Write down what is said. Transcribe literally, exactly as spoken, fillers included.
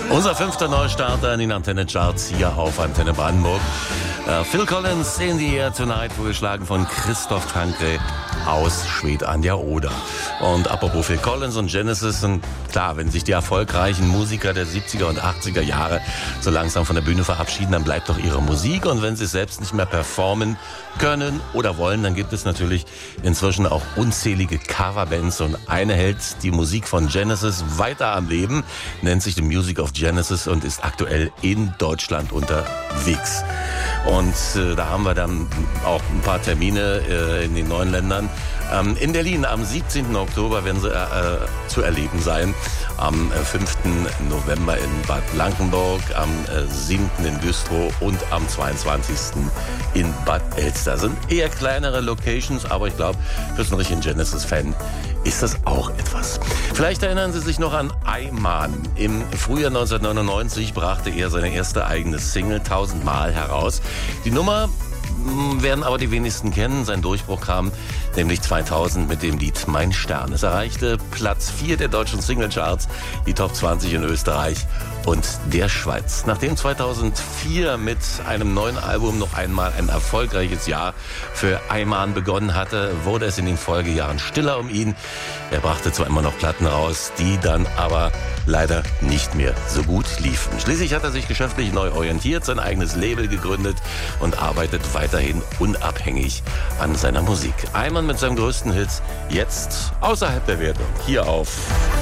Unser fünfter Neustarter in den Antenne-Charts hier auf Antenne Brandenburg. Uh, Phil Collins, In the Air Tonight, vorgeschlagen von Christoph Tankre aus Schwedt an der Oder. Und apropos Phil Collins und Genesis, und klar, wenn sich die erfolgreichen Musiker der siebziger und achtziger Jahre so langsam von der Bühne verabschieden, dann bleibt doch ihre Musik. Und wenn sie es selbst nicht mehr performen können oder wollen, dann gibt es natürlich inzwischen auch unzählige Coverbands. Und eine hält die Musik von Genesis weiter am Leben, nennt sich The Music of Genesis und ist aktuell in Deutschland unterwegs. Und äh, da haben wir dann auch ein paar Termine äh, in den neuen Ländern. Ähm, in Berlin am siebzehnten Oktober werden sie äh, zu erleben sein. Am äh, fünften November in Bad Blankenburg, am äh, siebten in Güstrow und am zweiundzwanzigsten in Bad Elster. Das sind eher kleinere Locations, aber ich glaube, für so einen richtigen Genesis-Fan ist das auch etwas. Vielleicht erinnern Sie sich noch an Ayman. Im Frühjahr neunzehnhundertneunundneunzig brachte er seine erste eigene Single tausendmal heraus. Die Nummer werden aber die wenigsten kennen. Sein Durchbruch kam nämlich zweitausend mit dem Lied Mein Stern. Es erreichte Platz vier der deutschen Singlecharts, die Top zwanzig in Österreich und der Schweiz. Nachdem zweitausendvier mit einem neuen Album noch einmal ein erfolgreiches Jahr für Ayman begonnen hatte, wurde es in den Folgejahren stiller um ihn. Er brachte zwar immer noch Platten raus, die dann aber leider nicht mehr so gut liefen. Schließlich hat er sich geschäftlich neu orientiert, sein eigenes Label gegründet und arbeitet weiterhin unabhängig an seiner Musik. Ayman mit seinem größten Hit jetzt außerhalb der Wertung. Hier auf